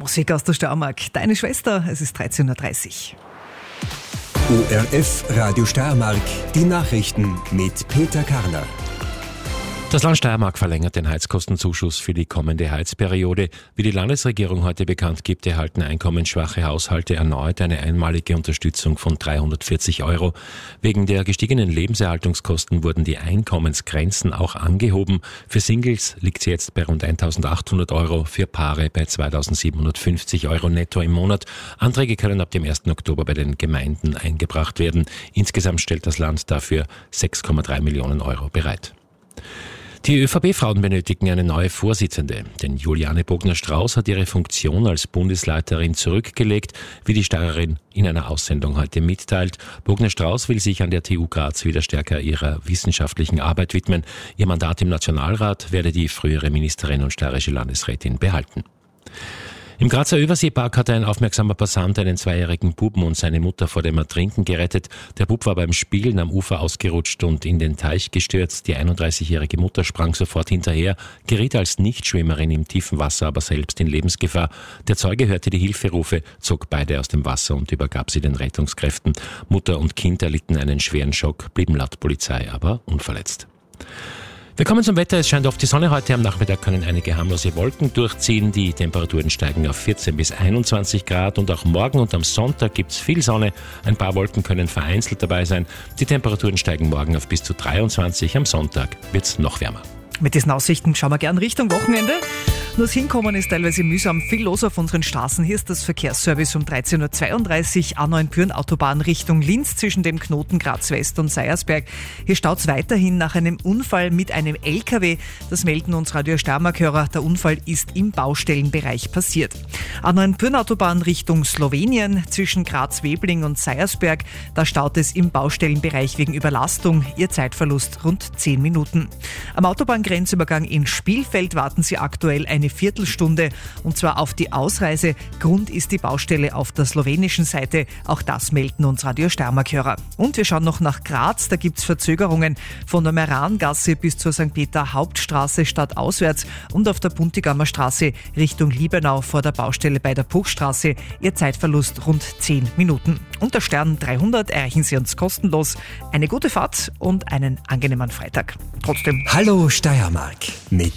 Musik aus der Steiermark. Deine Schwester, es ist 13.30 Uhr. ORF Radio Steiermark, die Nachrichten mit Peter Karner. Das Land Steiermark verlängert den Heizkostenzuschuss für die kommende Heizperiode. Wie die Landesregierung heute bekannt gibt, erhalten einkommensschwache Haushalte erneut eine einmalige Unterstützung von 340 €. Wegen der gestiegenen Lebenserhaltungskosten wurden die Einkommensgrenzen auch angehoben. Für Singles liegt sie jetzt bei rund 1.800 €, für Paare bei 2.750 € netto im Monat. Anträge können ab dem 1. Oktober bei den Gemeinden eingebracht werden. Insgesamt stellt das Land dafür 6,3 Millionen € bereit. Die ÖVP-Frauen benötigen eine neue Vorsitzende, denn Juliane Bogner-Strauß hat ihre Funktion als Bundesleiterin zurückgelegt, wie die Steirerin in einer Aussendung heute mitteilt. Bogner-Strauß will sich an der TU Graz wieder stärker ihrer wissenschaftlichen Arbeit widmen. Ihr Mandat im Nationalrat werde die frühere Ministerin und steirische Landesrätin behalten. Im Grazer Überseepark hat ein aufmerksamer Passant einen 2-jährigen Buben und seine Mutter vor dem Ertrinken gerettet. Der Bub war beim Spielen am Ufer ausgerutscht und in den Teich gestürzt. Die 31-jährige Mutter sprang sofort hinterher, geriet als Nichtschwimmerin im tiefen Wasser aber selbst in Lebensgefahr. Der Zeuge hörte die Hilferufe, zog beide aus dem Wasser und übergab sie den Rettungskräften. Mutter und Kind erlitten einen schweren Schock, blieben laut Polizei aber unverletzt. Wir kommen zum Wetter. Es scheint oft die Sonne heute. Am Nachmittag können einige harmlose Wolken durchziehen. Die Temperaturen steigen auf 14 bis 21 Grad und auch morgen und am Sonntag gibt es viel Sonne. Ein paar Wolken können vereinzelt dabei sein. Die Temperaturen steigen morgen auf bis zu 23. Am Sonntag wird es noch wärmer. Mit diesen Aussichten schauen wir gern Richtung Wochenende. Nur das Hinkommen ist teilweise mühsam. Viel los auf unseren Straßen. Hier ist das Verkehrsservice um 13.32 Uhr. A9 Pyhrn-Autobahn Richtung Linz zwischen dem Knoten Graz West und Seiersberg. Hier staut es weiterhin nach einem Unfall mit einem LKW. Das melden uns Radio Steiermark-Hörer. Der Unfall ist im Baustellenbereich passiert. A9 Pyhrn-Autobahn Richtung Slowenien zwischen Graz-Webling und Seiersberg. Da staut es im Baustellenbereich wegen Überlastung. Ihr Zeitverlust rund 10 Minuten. Am Autobahngrenzübergang in Spielfeld warten Sie aktuell eine Viertelstunde und zwar auf die Ausreise. Grund ist die Baustelle auf der slowenischen Seite. Auch das melden uns Radio Steiermark-Hörer. Und wir schauen noch nach Graz. Da gibt es Verzögerungen von der Merangasse bis zur St. Peter Hauptstraße stadtauswärts und auf der Buntigammer Straße Richtung Liebenau vor der Baustelle bei der Puchstraße. Ihr Zeitverlust rund 10 Minuten. Unter Stern 300 erreichen Sie uns kostenlos. Eine gute Fahrt und einen angenehmen Freitag. Trotzdem. Hallo Steiermark mit